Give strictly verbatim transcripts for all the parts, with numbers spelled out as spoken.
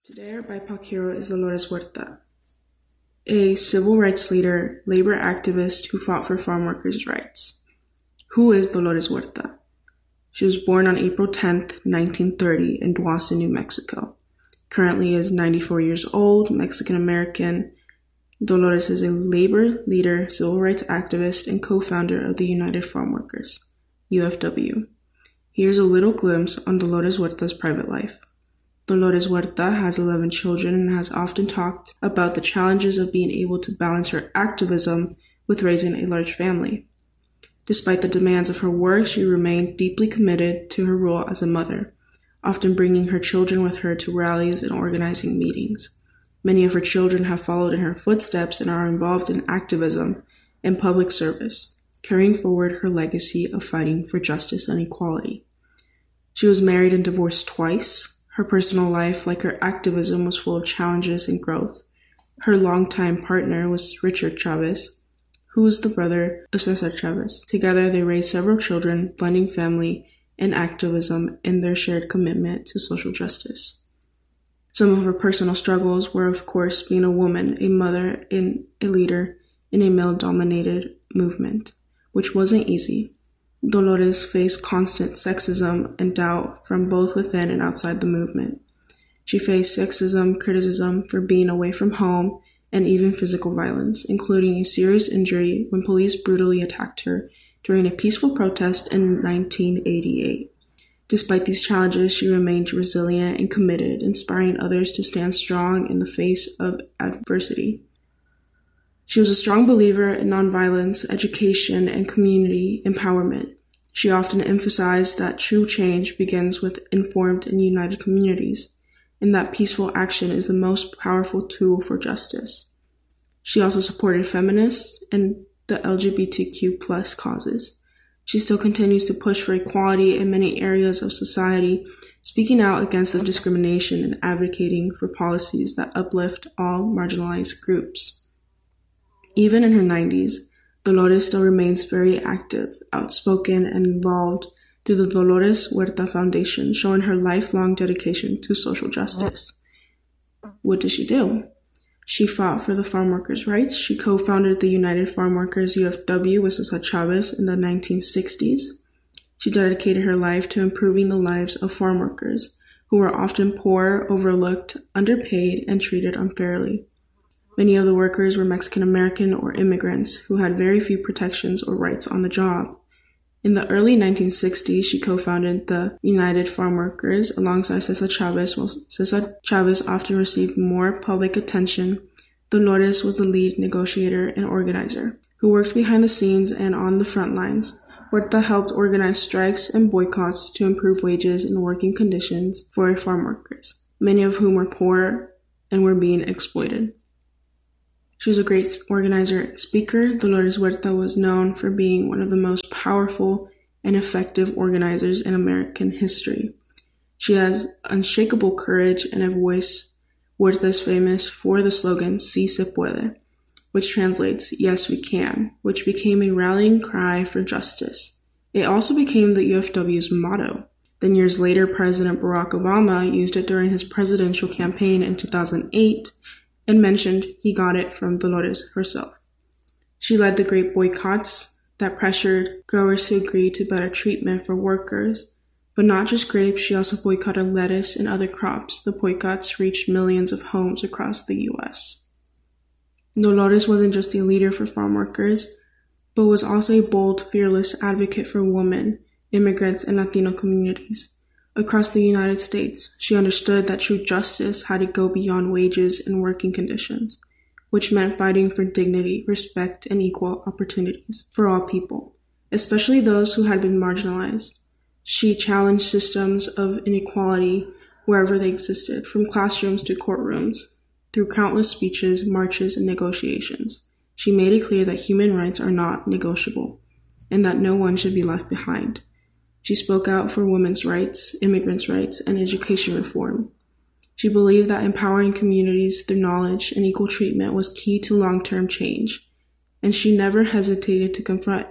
Today our B I P O C hero is Dolores Huerta, a civil rights leader, labor activist who fought for farm workers' rights. Who is Dolores Huerta? She was born on April tenth, nineteen thirty in Dawson, New Mexico. Currently is ninety-four years old, Mexican-American. Dolores is a labor leader, civil rights activist, and co-founder of the United Farm Workers, U F W. Here's a little glimpse on Dolores Huerta's private life. Dolores Huerta has eleven children and has often talked about the challenges of being able to balance her activism with raising a large family. Despite the demands of her work, she remained deeply committed to her role as a mother, often bringing her children with her to rallies and organizing meetings. Many of her children have followed in her footsteps and are involved in activism and public service, carrying forward her legacy of fighting for justice and equality. She was married and divorced twice. Her personal life, like her activism, was full of challenges and growth. Her longtime partner was Richard Chavez, who was the brother of Cesar Chavez. Together, they raised several children, blending family and activism in their shared commitment to social justice. Some of her personal struggles were, of course, being a woman, a mother, and a leader in a male-dominated movement, which wasn't easy. Dolores faced constant sexism and doubt from both within and outside the movement. She faced sexism, criticism for being away from home, and even physical violence, including a serious injury when police brutally attacked her during a peaceful protest in nineteen eighty-eight. Despite these challenges, she remained resilient and committed, inspiring others to stand strong in the face of adversity. She was a strong believer in nonviolence, education, and community empowerment. She often emphasized that true change begins with informed and united communities, and that peaceful action is the most powerful tool for justice. She also supported feminists and the L G B T Q plus causes. She still continues to push for equality in many areas of society, speaking out against the discrimination and advocating for policies that uplift all marginalized groups. Even in her nineties, Dolores still remains very active, outspoken, and involved through the Dolores Huerta Foundation, showing her lifelong dedication to social justice. What did she do? She fought for the farm workers' rights. She co-founded the United Farm Workers U F W with Cesar Chavez in the nineteen sixties. She dedicated her life to improving the lives of farm workers, who were often poor, overlooked, underpaid, and treated unfairly. Many of the workers were Mexican-American or immigrants who had very few protections or rights on the job. In the early nineteen sixties, she co-founded the United Farm Workers alongside Cesar Chavez. While Cesar Chavez often received more public attention, Dolores was the lead negotiator and organizer, who worked behind the scenes and on the front lines. Huerta helped organize strikes and boycotts to improve wages and working conditions for farm workers, many of whom were poor and were being exploited. She was a great organizer and speaker. Dolores Huerta was known for being one of the most powerful and effective organizers in American history. She has unshakable courage and a voice. Huerta is famous for the slogan, "Sí se puede," which translates, "Yes, we can," which became a rallying cry for justice. It also became the U F W's motto. Then years later, President Barack Obama used it during his presidential campaign in two thousand eight, and mentioned he got it from Dolores herself. She led the great boycotts that pressured growers to agree to better treatment for workers. But not just grapes, she also boycotted lettuce and other crops. The boycotts reached millions of homes across the U S. Dolores wasn't just a leader for farm workers, but was also a bold, fearless advocate for women, immigrants, and Latino communities. Across the United States, she understood that true justice had to go beyond wages and working conditions, which meant fighting for dignity, respect, and equal opportunities for all people, especially those who had been marginalized. She challenged systems of inequality wherever they existed, from classrooms to courtrooms. Through countless speeches, marches, and negotiations, she made it clear that human rights are not negotiable and that no one should be left behind. She spoke out for women's rights, immigrants' rights, and education reform. She believed that empowering communities through knowledge and equal treatment was key to long-term change, and she never hesitated to confront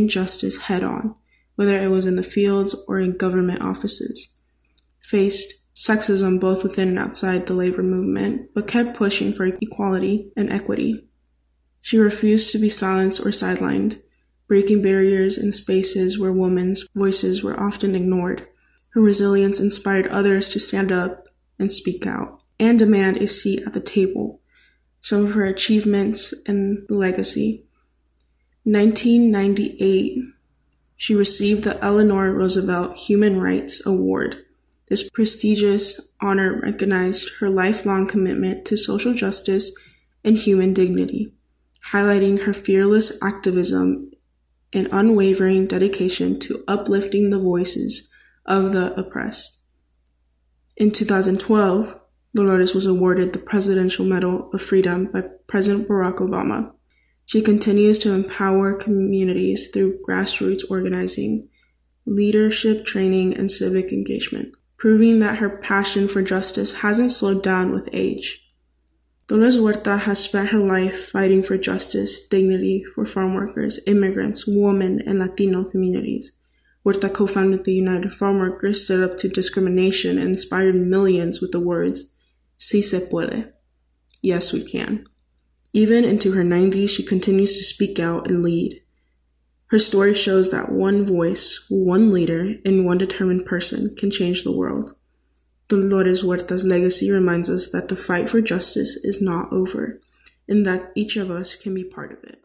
injustice head-on, whether it was in the fields or in government offices. Faced sexism both within and outside the labor movement, but kept pushing for equality and equity. She refused to be silenced or sidelined, breaking barriers in spaces where women's voices were often ignored. Her resilience inspired others to stand up and speak out, and demand a seat at the table. Some of her achievements and legacy. In nineteen ninety-eight, she received the Eleanor Roosevelt Human Rights Award. This prestigious honor recognized her lifelong commitment to social justice and human dignity, highlighting her fearless activism and unwavering dedication to uplifting the voices of the oppressed. In two thousand twelve, Dolores was awarded the Presidential Medal of Freedom by President Barack Obama. She continues to empower communities through grassroots organizing, leadership training, and civic engagement, proving that her passion for justice hasn't slowed down with age. Dolores Huerta has spent her life fighting for justice, dignity for farm workers, immigrants, women, and Latino communities. Huerta co-founded the United Farm Workers, stood up to discrimination, and inspired millions with the words, "Sí se puede," yes we can. Even into her nineties, she continues to speak out and lead. Her story shows that one voice, one leader, and one determined person can change the world. Dolores Huerta's legacy reminds us that the fight for justice is not over, and that each of us can be part of it.